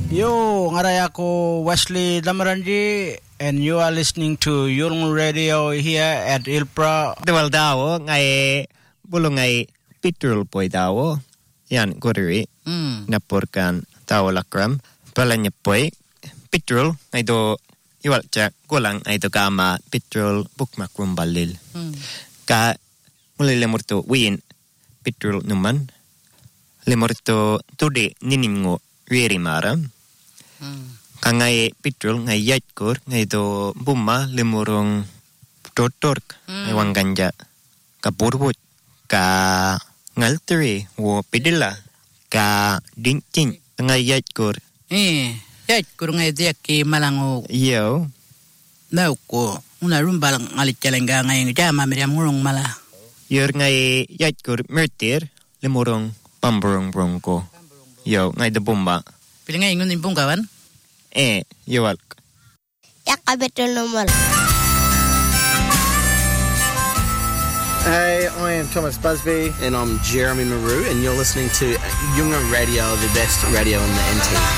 Yo, ngaray ako Wesley Damaranji, and you are listening to Yung Radio here at Ilpra. Dewal dawo ngay bulong ngay petrol poy dawo. Yan gori. Napurkan dawo lakram. Palanya poy petrol ngay do iwal cha kulang ay do kama petrol bukmakrum balil. Ka mulai lemurto win petrol numan. Lemurto tude niningo wiri maram. Kangai petrol ngai yaitkor ngai do bumma lemurong totork ngai wanganja ka burbut ka ngalteri wo pedila ka dingting ngai yaitkor yaitkor ngai diaki malango yo nauko una rumbalang ngalichalanga ngai jama meriam ngurong mala yer ngai yaitkor mertir lemurong pamburong bronco yo ngai do bumma pilinga ingon impong kawan yo walk Yaka betul normal. Hey, I am Thomas Busby. And I'm Jeremy Maru, and you're listening to Yunga Radio, the best radio in the NT.